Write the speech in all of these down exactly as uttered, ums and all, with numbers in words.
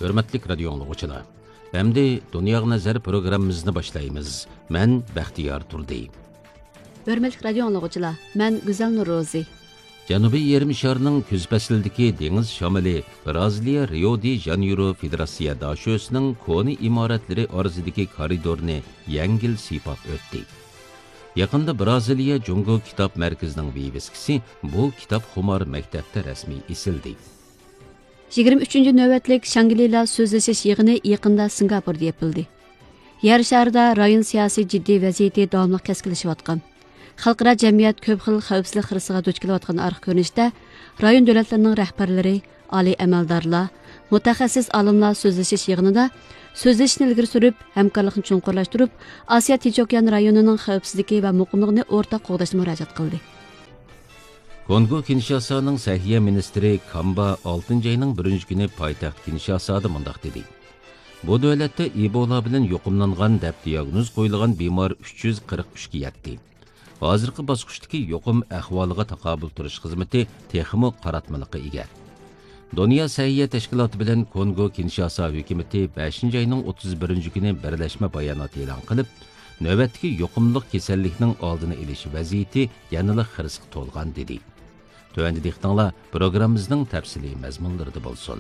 Hörmetlik radio anlıqçılar. Endi Dünya Nazar programımızını başlayımız. Ben Baxtiyar Turdi. Hörmetlik radio anlıqçılar. Ben Güzel Nurozi. Janubiy Yarım şarının küz fəslidəki deniz şamili Braziliya Rio de Janeiro Federatsiya daşösünün koni imaratları arasındaki koridorunu yengil sipap ötdi. Yakında Braziliya Jungo Kitap Merkezi'nin viviskisi bu kitap xumar mektepte resmi isildi. yigirma uchinchi növbətlik Shangri-La sözləşiş yığını yaqında Singapurda yapıldı. Yer şarida rayon siyasi ciddi vaziyeti davamlı kəskilişiyotgan. Xalqara cəmiyyət köp xil xavfsizlik xirisiga duch kelayotgan arıq görünüşdə rayon dövlətlərinin rəhbərləri, ali əməldarlar, mutaxassis olimlar sözləşiş yığınında sözləşishni ilgari surib, hamkorlikni chunqurlashtirib, Asiya Tinch okean rayonining xavfsizligi va muqimligini o'rtaq qo'g'dashga murojaat qildi. Kongo Kinshasa'nın Səhiyyə Ministri Kamba oltinchi ayının birinchi günü paytaxt Kinshasa'da mundaq dedi. Bu dövlətdə Ebola bilan yuqumlanğan deb diagnoz qo'yilgan bemor uch yuz qirq uch ga yetdi. Hozirgi bosqichdagi yuqum ahvoliga taqobil turish xizmati texmo qaratmaliqqa ega. Dünya Səhiyyə Təşkilatı bilan Kongo Kinshasa hökuməti beshinchi ayının o'ttiz birinchi günü birləşmə bayonot e'lon qilib, növbətdagi yuqumluq kasallikning oldini olish vaziyati yanada xirisqa to'lgan dedi. Tövəndə diqtanlar programımızın təfsili məzmunlarında bolsun.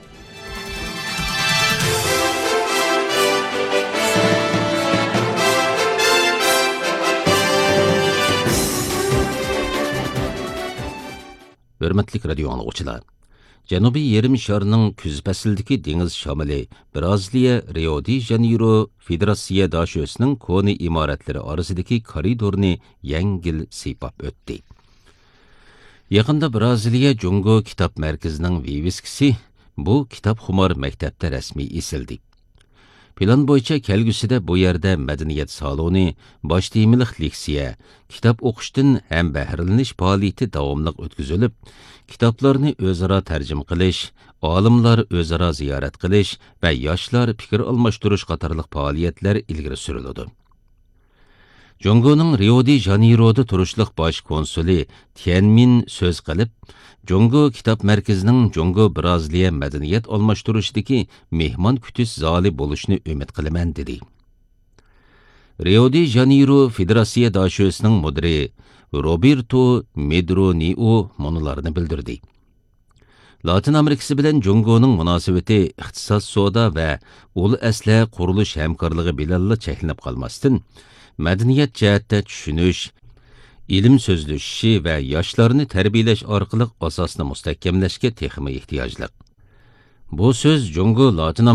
Hörmetlik radio anlıqçılar. Janubiy Yarım şarının küz fəslidəki deniz şamili Braziliya Rio de Janeiro Federatsiya daşösünün koni imaratları arasındaki koridorunu yengil sipap ötdi. Yakında Braziliya Jungo Kitap Merkezi'nin viviskisi bu kitap xumar mektepte resmi isildi. Plan boyunca kelgüsüde bu yerde medeniyet salonu, başlayımlıq leksiya, kitap oquşdan hem bəhrleniş faaliyeti davamlıq ötküzülüp, kitaplarını özara tercüm qilish, olimlar özara ziyaret qilish ve yaşlar fikir almashtırış qatarlıq faaliyetler ilgiri sürülüdü. Jungo'nun Rio de Janeiro'da turuşluq baş konsuli Tianmin söz qilib, Jungo Kitap Merkezi'nin Jungo Braziliya medeniyet almashtırışdaki mehman kütüs zali boluşunu ümit qilaman dedi. Rio de Janeiro Federatsiya daşösünün müdiri Roberto Medronio monularını bildirdi. Latin Amerikası bilan Jungo'nun münasibeti iqtisad soda ve ulu əslə quruluş həmkarlığı bilanla çəklinib qalmasdan, madaniyat jihatda tushunish, ilm so'zlashishi va yoshlarni tarbiyalash orqali asosni mustahkamlashga texmi ehtiyojli. Bu so'z Jungo Latin